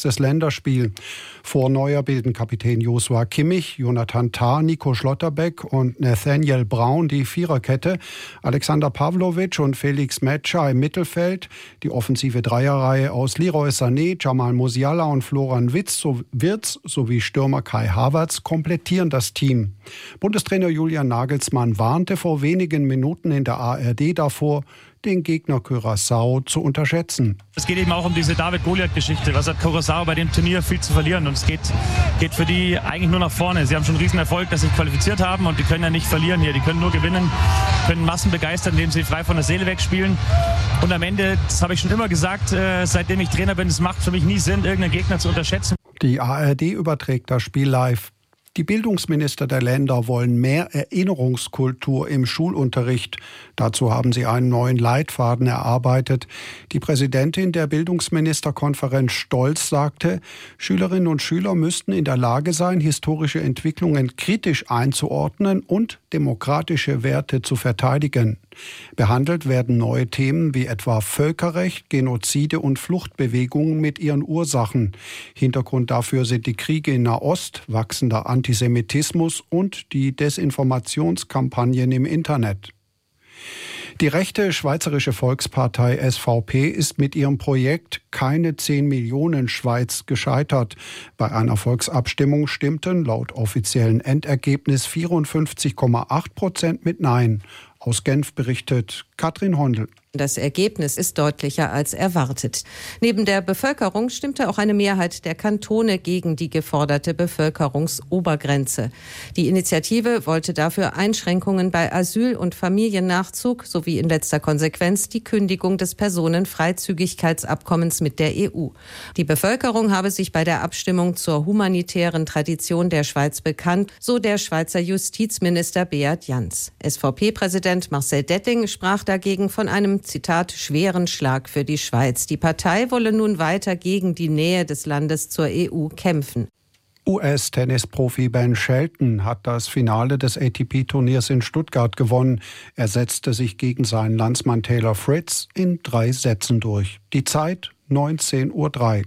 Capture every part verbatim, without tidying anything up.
nächstes Länderspiel. Vor Neuer bilden Kapitän Joshua Kimmich, Jonathan Tah, Nico Schlotterbeck und Nathaniel Braun die Viererkette. Alexander Pavlovic und Felix Metscher im Mittelfeld. Die offensive Dreierreihe aus Leroy Sané, Jamal Musiala und Florian Wirtz sowie Stürmer Kai Havertz komplettieren das Team. Bundestrainer Julian Nagelsmann warnte vor wenigen Minuten in der A R D davor, den Gegner Curaçao zu unterschätzen. Es geht eben auch um diese David-Goliath-Geschichte. Was hat Curaçao bei dem Turnier viel zu verlieren? Und es geht, geht für die eigentlich nur nach vorne. Sie haben schon einen riesen Erfolg, dass sie sich qualifiziert haben und die können ja nicht verlieren hier. Die können nur gewinnen, können Massen begeistern, indem sie frei von der Seele wegspielen. Und am Ende, das habe ich schon immer gesagt, äh, seitdem ich Trainer bin, es macht für mich nie Sinn, irgendeinen Gegner zu unterschätzen. Die A R D überträgt das Spiel live. Die Bildungsminister der Länder wollen mehr Erinnerungskultur im Schulunterricht. Dazu haben sie einen neuen Leitfaden erarbeitet. Die Präsidentin der Bildungsministerkonferenz Stolz sagte, Schülerinnen und Schüler müssten in der Lage sein, historische Entwicklungen kritisch einzuordnen und demokratische Werte zu verteidigen. Behandelt werden neue Themen wie etwa Völkerrecht, Genozide und Fluchtbewegungen mit ihren Ursachen. Hintergrund dafür sind die Kriege in Nahost, wachsender Antisemitismus und die Desinformationskampagnen im Internet. Die rechte Schweizerische Volkspartei S V P ist mit ihrem Projekt Keine zehn Millionen Schweiz gescheitert. Bei einer Volksabstimmung stimmten laut offiziellen Endergebnis vierundfünfzig Komma acht Prozent mit Nein. Aus Genf berichtet Katrin Hondel. Das Ergebnis ist deutlicher als erwartet. Neben der Bevölkerung stimmte auch eine Mehrheit der Kantone gegen die geforderte Bevölkerungsobergrenze. Die Initiative wollte dafür Einschränkungen bei Asyl- und Familiennachzug sowie in letzter Konsequenz die Kündigung des Personenfreizügigkeitsabkommens mit der E U. Die Bevölkerung habe sich bei der Abstimmung zur humanitären Tradition der Schweiz bekannt, so der Schweizer Justizminister Beat Jans. S V P-Präsident Marcel Detting sprach dagegen von einem Zitat, schweren Schlag für die Schweiz. Die Partei wolle nun weiter gegen die Nähe des Landes zur E U kämpfen. U S-Tennisprofi Ben Shelton hat das Finale des A T P-Turniers in Stuttgart gewonnen. Er setzte sich gegen seinen Landsmann Taylor Fritz in drei Sätzen durch. Die Zeit neunzehn Uhr drei.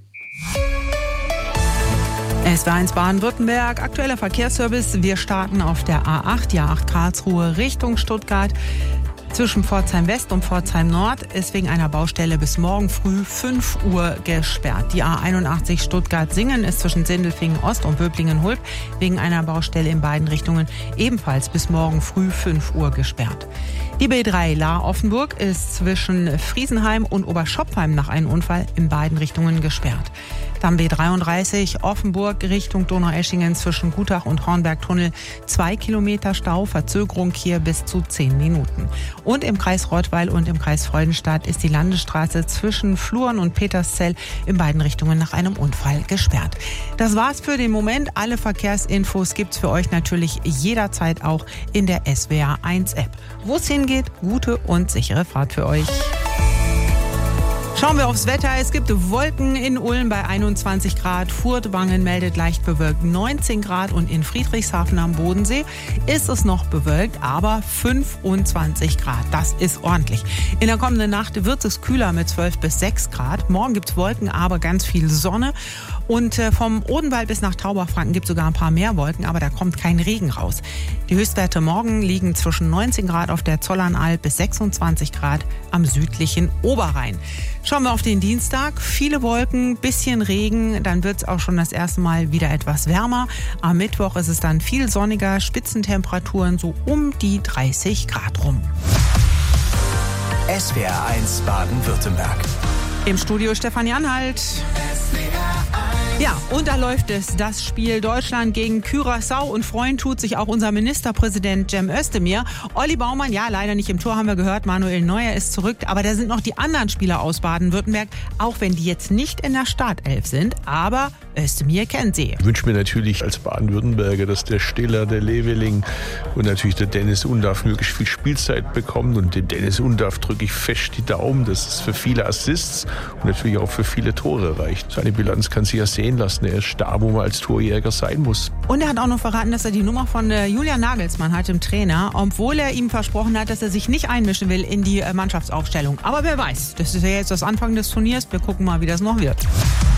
S W R eins Baden-Württemberg, aktueller Verkehrsservice. Wir starten auf der A acht, die A acht Karlsruhe Richtung Stuttgart. Zwischen Pforzheim West und Pforzheim Nord ist wegen einer Baustelle bis morgen früh fünf Uhr gesperrt. Die A einundachtzig Stuttgart-Singen ist zwischen Sindelfingen Ost und Böblingen-Hulb wegen einer Baustelle in beiden Richtungen ebenfalls bis morgen früh fünf Uhr gesperrt. Die B drei Lahr-Offenburg ist zwischen Friesenheim und Oberschopfheim nach einem Unfall in beiden Richtungen gesperrt. Dann B dreiunddreißig Offenburg Richtung Donaueschingen zwischen Gutach und Hornbergtunnel. Zwei Kilometer Stau, Verzögerung hier bis zu zehn Minuten. Und im Kreis Rottweil und im Kreis Freudenstadt ist die Landesstraße zwischen Fluren und Peterszell in beiden Richtungen nach einem Unfall gesperrt. Das war's für den Moment. Alle Verkehrsinfos gibt's für euch natürlich jederzeit auch in der S W R eins App. Wo es hingeht, gute und sichere Fahrt für euch. Schauen wir aufs Wetter. Es gibt Wolken in Ulm bei einundzwanzig Grad. Furtwangen meldet leicht bewölkt neunzehn Grad. Und in Friedrichshafen am Bodensee ist es noch bewölkt, aber fünfundzwanzig Grad. Das ist ordentlich. In der kommenden Nacht wird es kühler mit zwölf bis sechs Grad. Morgen gibt es Wolken, aber ganz viel Sonne. Und vom Odenwald bis nach Taubach-Franken gibt es sogar ein paar mehr Wolken, aber da kommt kein Regen raus. Die Höchstwerte morgen liegen zwischen neunzehn Grad auf der Zollernalb bis sechsundzwanzig Grad am südlichen Oberrhein. Schauen wir auf den Dienstag. Viele Wolken, bisschen Regen, dann wird es auch schon das erste Mal wieder etwas wärmer. Am Mittwoch ist es dann viel sonniger, Spitzentemperaturen so um die dreißig Grad rum. S W R eins Baden-Württemberg. Im Studio Stefanie Anhalt. Ja, und da läuft es, das Spiel Deutschland gegen Curaçao, und freuen tut sich auch unser Ministerpräsident Cem Özdemir. Olli Baumann, ja, leider nicht im Tor, haben wir gehört, Manuel Neuer ist zurück, aber da sind noch die anderen Spieler aus Baden-Württemberg, auch wenn die jetzt nicht in der Startelf sind, aber Özdemir kennt sie. Ich wünsche mir natürlich als Baden-Württemberger, dass der Stiller, der Leveling und natürlich der Dennis Undaff möglichst viel Spielzeit bekommt, und den Dennis Undaff drücke ich fest die Daumen, dass es für viele Assists und natürlich auch für viele Tore reicht. Seine Bilanz kann sich ja sehen lassen. Er ist da, wo man als Torjäger sein muss. Und er hat auch noch verraten, dass er die Nummer von Julian Nagelsmann hat, dem Trainer, obwohl er ihm versprochen hat, dass er sich nicht einmischen will in die Mannschaftsaufstellung. Aber wer weiß, das ist ja jetzt das Anfang des Turniers. Wir gucken mal, wie das noch wird.